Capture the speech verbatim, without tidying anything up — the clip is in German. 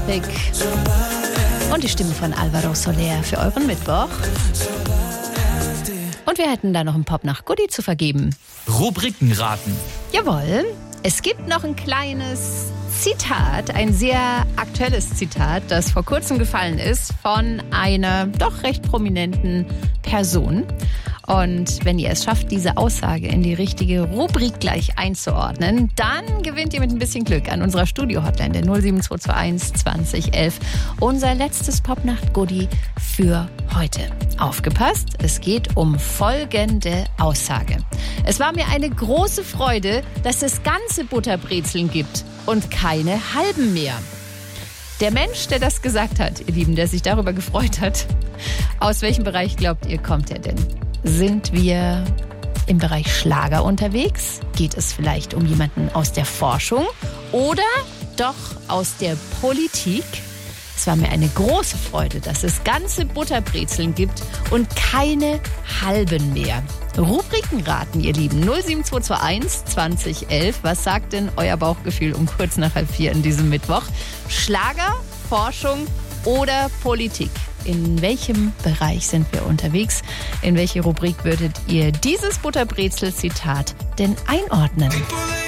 Tropic und die Stimme von Alvaro Soler für euren Mittwoch. Und wir hätten da noch einen Pop-Nacht-Goodie zu vergeben. Rubrikenraten. Jawohl, es gibt noch ein kleines Zitat, ein sehr aktuelles Zitat, das vor kurzem gefallen ist von einer doch recht prominenten Person. Und wenn ihr es schafft, diese Aussage in die richtige Rubrik gleich einzuordnen, dann gewinnt ihr mit ein bisschen Glück an unserer Studio-Hotline der null sieben zwei zwei eins zwanzig elf unser letztes Pop-Nacht-Goodie für heute. Aufgepasst, es geht um folgende Aussage. Es war mir eine große Freude, dass es ganze Butterbrezeln gibt und keine halben mehr. Der Mensch, der das gesagt hat, ihr Lieben, der sich darüber gefreut hat, aus welchem Bereich glaubt ihr, kommt er denn? Sind wir im Bereich Schlager unterwegs? Geht es vielleicht um jemanden aus der Forschung oder doch aus der Politik? Es war mir eine große Freude, dass es ganze Butterbrezeln gibt und keine halben mehr. Rubrikenraten, ihr Lieben. null sieben zwei zwei eins zwanzig elf. Was sagt denn euer Bauchgefühl um kurz nach halb vier in diesem Mittwoch? Schlager, Forschung oder Politik? In welchem Bereich sind wir unterwegs? In welche Rubrik würdet ihr dieses Butterbrezel-Zitat denn einordnen?